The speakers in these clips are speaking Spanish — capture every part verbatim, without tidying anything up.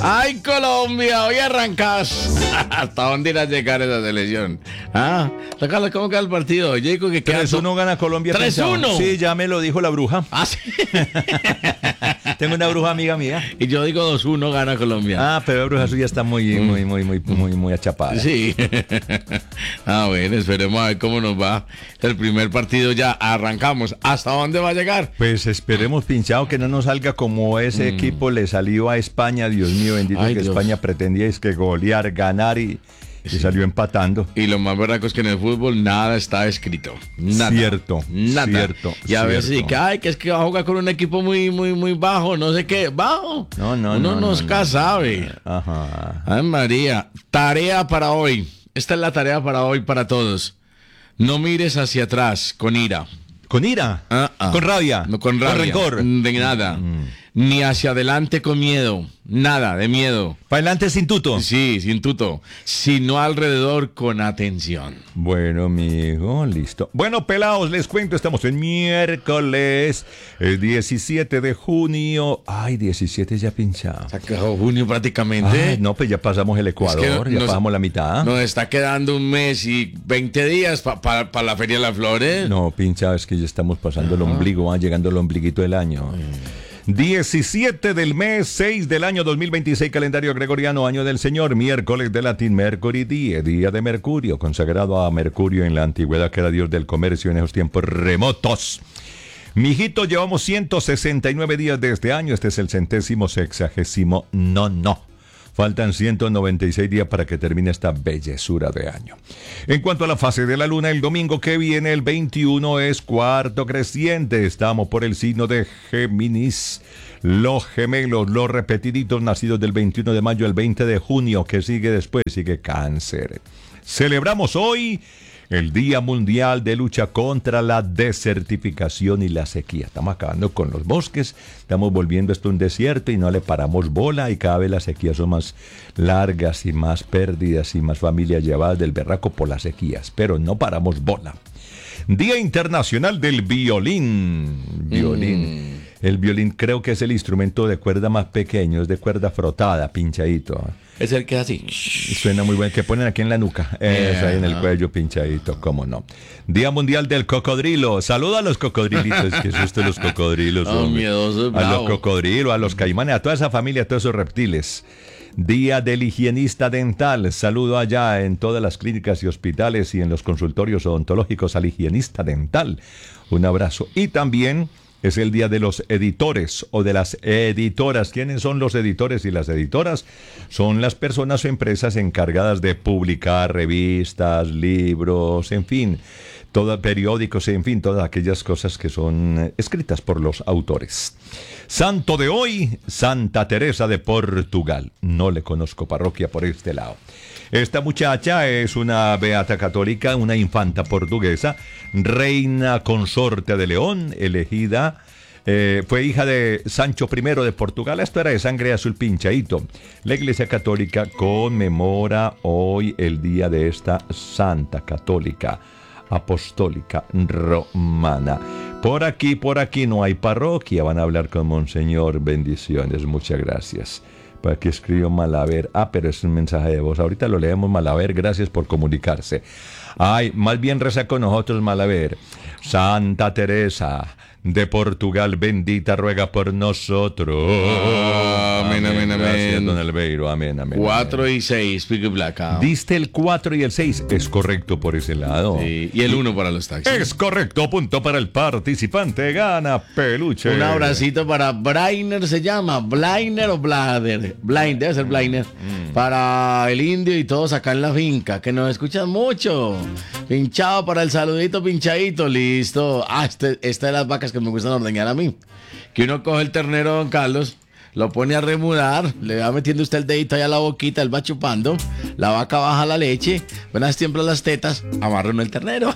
¡Ay, Colombia! Hoy arrancas. ¿Hasta dónde irá a llegar esa selección? Ah, Carlos, ¿cómo queda el partido? Yo digo que queda tres uno gana Colombia. tres uno. Sí, ya me lo dijo la bruja. Ah, sí. Tengo una bruja amiga mía. Y yo digo dos uno gana Colombia. Ah, pero la bruja suya está muy, muy, muy, muy, muy, muy achapada. Sí. Ah, bueno, esperemos a ver cómo nos va el primer partido. Ya arrancamos. ¿Hasta dónde va a llegar? Pues esperemos, pinchado, que no nos salga como ese mm. equipo le salió a España. Dios mío, bendito. Ay, que Dios. España pretendía es que golear, ganar y... Y sí. Salió empatando. Y lo más verdad es que en el fútbol nada está escrito. Nada. Cierto. Nada. Cierto. Y a cierto. veces que, ay, que es que va a jugar con un equipo muy, muy, muy bajo, no sé qué. Bajo. No, no, Uno no. nunca no, sabe. No. Ajá. Ay, María. Tarea para hoy. Esta es la tarea para hoy para todos. No mires hacia atrás con ira. ¿Con ira? Ah, ah. ¿Con rabia? No, con rabia. ¿Con rencor? De nada. Mm. Ni hacia adelante con miedo. Nada de miedo. ¿Para adelante sin tuto? Sí, sin tuto. Sino alrededor con atención. Bueno, mijo, listo. Bueno, pelados, les cuento, estamos en miércoles, el diecisiete de junio. Ay, diecisiete ya pinchado. Se acabó junio prácticamente. Ay, no, pues ya pasamos el Ecuador, es que ya nos, pasamos la mitad. Nos está quedando un mes y veinte días para pa, pa la Feria de las Flores. No, pinchado, es que ya estamos pasando Ajá. el ombligo, va llegando el ombliguito del año. Mm. diecisiete del mes, seis del año dos mil veintiséis, calendario gregoriano, año del Señor, miércoles de latín, Mercury día, día de Mercurio, consagrado a Mercurio en la antigüedad, que era dios del comercio en esos tiempos remotos. Mijito, llevamos ciento sesenta y nueve días de este año, este es el centésimo sexagésimo, no, no. Faltan ciento noventa y seis días para que termine esta bellezura de año. En cuanto a la fase de la luna, el domingo que viene, el veintiuno, es cuarto creciente. Estamos por el signo de Géminis. Los gemelos, los repetiditos nacidos del veintiuno de mayo al veinte de junio. ¿Qué sigue después? Sigue Cáncer. Celebramos hoy el Día Mundial de Lucha contra la Desertificación y la Sequía. Estamos acabando con los bosques, estamos volviendo esto un desierto y no le paramos bola, y cada vez las sequías son más largas y más pérdidas y más familias llevadas del berraco por las sequías, pero no paramos bola. Día Internacional del Violín. Violín. Mm. El violín creo que es el instrumento de cuerda más pequeño, es de cuerda frotada, pinchadito. Es el que es así. Suena muy bien, que ponen aquí en la nuca, eh, eso ahí en el cuello pinchadito, cómo no. Día Mundial del Cocodrilo. Saluda a los cocodrilitos, que susto los cocodrilos. Oh, miedoso, a los cocodrilos, a los caimanes, a toda esa familia, a todos esos reptiles. Día del Higienista Dental. Saludo allá en todas las clínicas y hospitales y en los consultorios odontológicos al higienista dental. Un abrazo. Y también es el día de los editores o de las editoras. ¿Quiénes son los editores y las editoras? Son las personas o empresas encargadas de publicar revistas, libros, en fin, todo, periódicos, en fin, todas aquellas cosas que son escritas por los autores. Santo de hoy, Santa Teresa de Portugal. No le conozco parroquia por este lado. Esta muchacha es una beata católica, una infanta portuguesa, reina consorte de León, elegida, eh, fue hija de Sancho primero de Portugal. Esto era de sangre azul pinchadito. La Iglesia Católica conmemora hoy el día de esta santa católica, apostólica, romana. Por aquí, por aquí no hay parroquia. Van a hablar con Monseñor. Bendiciones, muchas gracias. Por aquí escribió Malaver. Ah, pero es un mensaje de voz. Ahorita lo leemos, Malaver. Gracias por comunicarse. Ay, más bien reza con nosotros, Malaver. Santa Teresa de Portugal, bendita, ruega por nosotros. Oh, amén, amén, amén. Gracias, don Elbeiro. Amén, amén. Cuatro amén. y seis, Pico y Blaca. Diste el cuatro y el seis. Es correcto por ese lado. Sí, y el uno para los taxis. Es correcto, punto para el participante. Gana peluche. Un abracito para Brainer, se llama. Blainer o Blader. Blind, debe ser Blainer. Mm. Para el indio y todos acá en la finca, que nos escuchan mucho. Pinchado para el saludito, pinchadito. Listo. Ah, este, esta de las vacas que me gustan ordeñar a mí. Que uno coge el ternero, don Carlos, lo pone a remudar, le va metiendo usted el dedito allá a la boquita, él va chupando, la vaca baja la leche, apenas tiembla las tetas, amarra uno el ternero.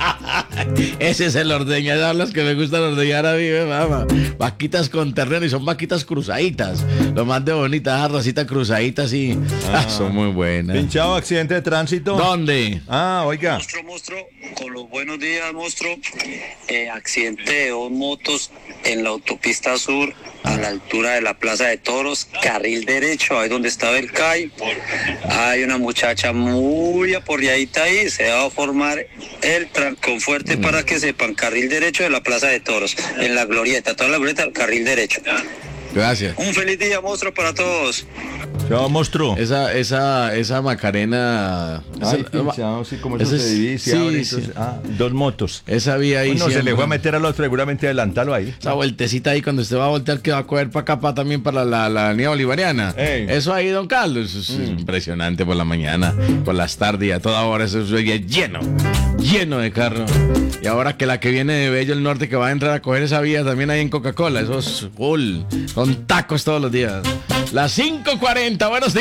Ese es el ordeñador, las que me gustan ordeñar a mí, mamá. Vaquitas con ternero, y son vaquitas cruzaditas, lo más de bonitas, esa racita cruzadita así. Ah, son muy buenas. Pinchado, accidente de tránsito. ¿Dónde? Ah, oiga. Monstruo, monstruo, con los buenos días, monstruo. Eh, accidente de dos motos en la autopista sur, a la altura de la Plaza de Toros, carril derecho, ahí donde estaba el C A I. Hay una muchacha muy aporreadita ahí, se va a formar el trancón fuerte para que sepan, carril derecho de la Plaza de Toros, en la glorieta, toda la glorieta, carril derecho. Gracias. Un feliz día, monstruo, para todos. Chao, monstruo. Esa, esa, esa Macarena. Ay, esa, pinchado, sí, como eso ese se es- divide, sí, abre, sí. entonces- ah, dos motos. esa vía ahí. Uno se le siempre. fue a meter al otro, seguramente adelantalo ahí. Esa vueltecita ahí cuando usted va a voltear que va a coger para acá, para también para la, la avenida bolivariana. Ey. Eso ahí, don Carlos, eso es impresionante por la mañana, por las tardes y a toda hora, eso es lleno, lleno de carros. Y ahora que la que viene de Bello el Norte, que va a entrar a coger esa vía también ahí en Coca-Cola, eso es full, con tacos todos los días. Las cinco cuarenta, buenos días.